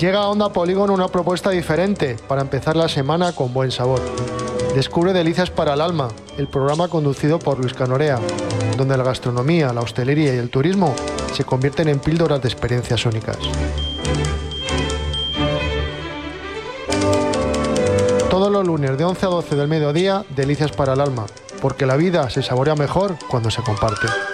Llega a Onda Polígono una propuesta diferente para empezar la semana con buen sabor. Descubre Delicias para el Alma, el programa conducido por Luis Canorea, donde la gastronomía, la hostelería y el turismo se convierten en píldoras de experiencias únicas. Todos los lunes de 11 a 12 del mediodía, Delicias para el Alma, porque la vida se saborea mejor cuando se comparte.